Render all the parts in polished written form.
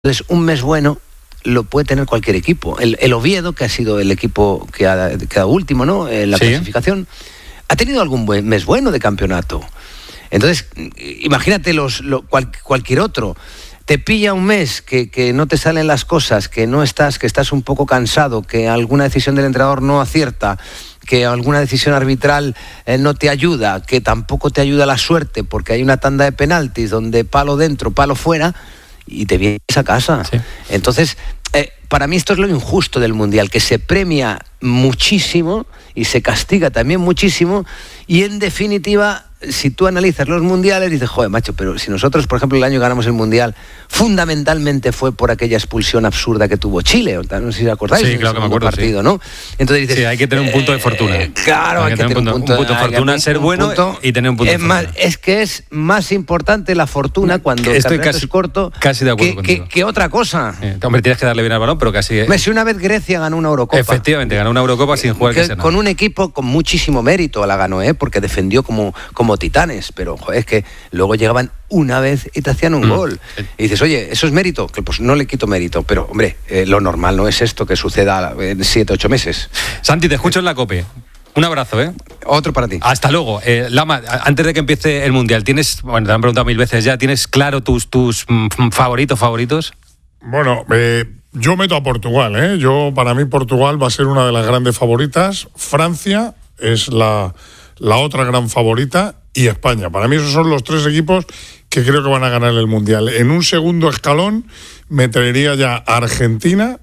Entonces, un mes bueno lo puede tener cualquier equipo. El Oviedo, que ha sido el equipo que ha quedado último, ¿no?, en la clasificación, ha tenido algún buen mes bueno de campeonato. Entonces, imagínate cualquier otro. Te pilla un mes que no te salen las cosas, que estás un poco cansado, que alguna decisión del entrenador no acierta, que alguna decisión arbitral no te ayuda, que tampoco te ayuda la suerte, porque hay una tanda de penaltis donde palo dentro, palo fuera, y te vienes a casa. Sí. Entonces, para mí esto es lo injusto del Mundial, que se premia muchísimo y se castiga también muchísimo, y en definitiva, si tú analizas los mundiales, dices, joder, macho, pero si nosotros, por ejemplo, el año ganamos el Mundial, fundamentalmente fue por aquella expulsión absurda que tuvo Chile, no sé si os acordáis. Sí, claro que me acuerdo, partido, sí. ¿no? Entonces dices, sí, hay que tener un punto de fortuna. Claro, hay que tener un punto de fortuna, ser bueno y tener un punto de fortuna. Es que es más importante la fortuna cuando el campeonato es corto, casi de acuerdo que otra cosa. Hombre, tienes que darle bien al balón, pero casi... Si una vez Grecia ganó una Eurocopa. Efectivamente, ganó una Eurocopa sin jugar que sea nada. Con un equipo con muchísimo mérito la ganó, porque defendió como titanes, pero joder, es que luego llegaban una vez y te hacían un gol. Y dices, oye, ¿eso es mérito? Que pues no le quito mérito, pero hombre, lo normal no es esto que suceda en 7-8 meses. Santi, te escucho en la COPE. Un abrazo, Otro para ti. Hasta luego. Lama, antes de que empiece el Mundial, te han preguntado 1000 veces ya, ¿tienes claro tus favoritos? Bueno, yo meto a Portugal, para mí Portugal va a ser una de las grandes favoritas. Francia es la otra gran favorita, y España. Para mí esos son los tres equipos que creo que van a ganar el Mundial. En un segundo escalón me traería ya a Argentina,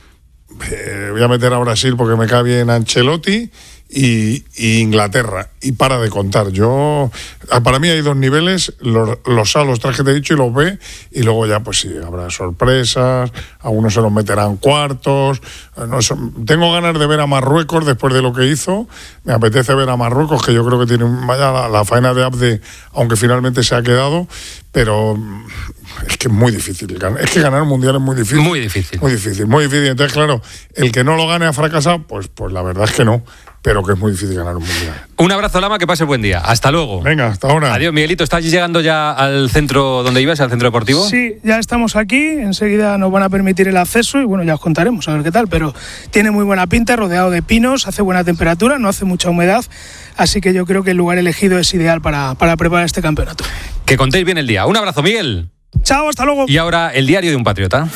voy a meter a Brasil porque me cae bien Ancelotti, y Inglaterra, y para de contar. Para mí hay dos niveles, los A, los tres que te he dicho, y los B, y luego ya pues sí, habrá sorpresas, algunos se los meterán cuartos. Tengo ganas de ver a Marruecos después de lo que hizo, me apetece ver a Marruecos, que yo creo que tiene la faena de Abde, aunque finalmente se ha quedado, pero es que es muy difícil. Es que ganar un Mundial es muy difícil. Muy difícil. Entonces, claro, el que no lo gane ha fracasado, pues la verdad es que no, pero que es muy difícil ganar un Mundial. Un abrazo, Lama, que pase buen día. Hasta luego. Venga, hasta ahora. Adiós, Miguelito. ¿Estás llegando ya al centro donde ibas, al centro deportivo? Sí, ya estamos aquí. Enseguida nos van a permitir el acceso y bueno, ya os contaremos a ver qué tal, pero tiene muy buena pinta, rodeado de pinos, hace buena temperatura, no hace mucha humedad, así que yo creo que el lugar elegido es ideal para preparar este campeonato. Que contéis bien el día. Un abrazo, Miguel. Chao, hasta luego. Y ahora, el diario de un patriota,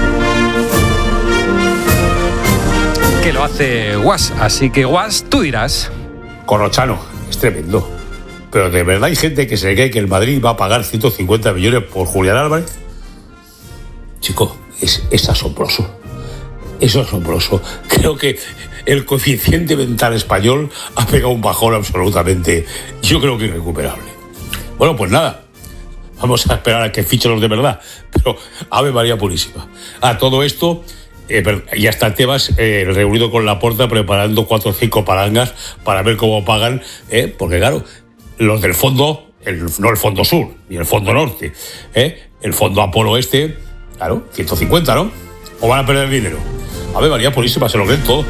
que lo hace Guas. Así que, Guas, tú dirás. Corrochano, es tremendo. Pero ¿de verdad hay gente que se cree que el Madrid va a pagar 150 millones por Julián Álvarez? Chico, es asombroso. Es asombroso. Creo que el coeficiente mental español ha pegado un bajón absolutamente, yo creo que irrecuperable. Bueno, pues nada. Vamos a esperar a que fichen los de verdad. Pero Ave María Purísima. A todo esto, ya está Tebas reunido con Laporta preparando 4 o 5 palangas para ver cómo pagan, porque claro, los del fondo, no el fondo sur, ni el fondo norte, el fondo Apolo este, claro, 150, ¿no? ¿O van a perder dinero? Ave María Purísima, se lo ven todo.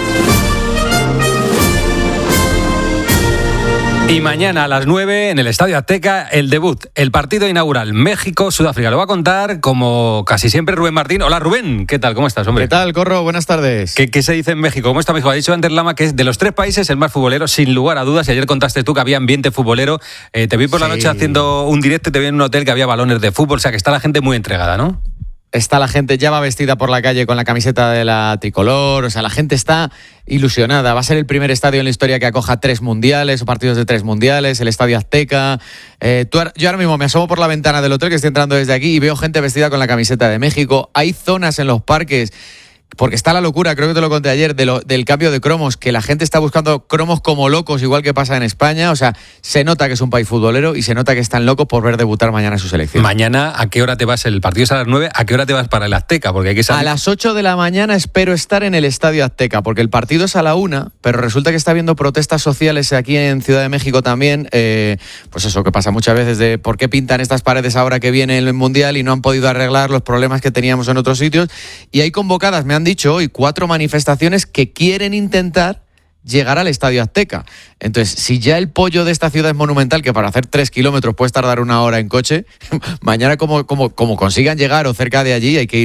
Y mañana a las 9 en el Estadio Azteca, el debut, el partido inaugural, México-Sudáfrica. Lo va a contar, como casi siempre, Rubén Martín. Hola, Rubén. ¿Qué tal? ¿Cómo estás, hombre? ¿Qué tal, Corro? Buenas tardes. ¿Qué se dice en México? ¿Cómo está México? Ha dicho antes Lama que es de los 3 países el más futbolero, sin lugar a dudas. Y ayer contaste tú que había ambiente futbolero. Te vi por la noche haciendo un directo y te vi en un hotel que había balones de fútbol. O sea, que está la gente muy entregada, ¿no? Está la gente, ya va vestida por la calle con la camiseta de la tricolor, o sea, la gente está ilusionada. Va a ser el primer estadio en la historia que acoja 3 mundiales o partidos de 3 mundiales, el Estadio Azteca. Yo ahora mismo me asomo por la ventana del hotel que estoy entrando desde aquí y veo gente vestida con la camiseta de México. Hay zonas en los parques, porque está la locura, creo que te lo conté ayer, del cambio de cromos, que la gente está buscando cromos como locos, igual que pasa en España. O sea, se nota que es un país futbolero y se nota que están locos por ver debutar mañana su selección. Mañana, ¿a qué hora te vas? El partido es a las 9, ¿a qué hora te vas para el Azteca? Porque hay que salir. A las 8 de la mañana espero estar en el Estadio Azteca, porque el partido es a la 1, pero resulta que está habiendo protestas sociales aquí en Ciudad de México también, pues eso que pasa muchas veces, de por qué pintan estas paredes ahora que viene el Mundial y no han podido arreglar los problemas que teníamos en otros sitios. Y hay convocadas, me han dicho hoy, 4 manifestaciones que quieren intentar llegar al Estadio Azteca. Entonces, si ya el pollo de esta ciudad es monumental, que para hacer 3 kilómetros puedes tardar 1 hora en coche, mañana como consigan llegar o cerca de allí hay que ir